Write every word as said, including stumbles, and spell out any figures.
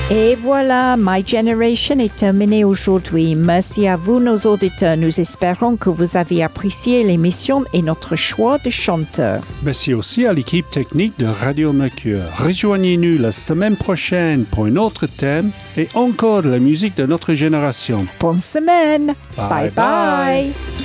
Et voilà, My Generation est terminé aujourd'hui. Merci à vous, nos auditeurs. Nous espérons que vous avez apprécié l'émission et notre choix de chanteurs. Merci aussi à l'équipe technique de Radio Mercure. Rejoignez-nous la semaine prochaine pour un autre thème et encore de la musique de notre génération. Bonne semaine. Bye Bye bye. bye.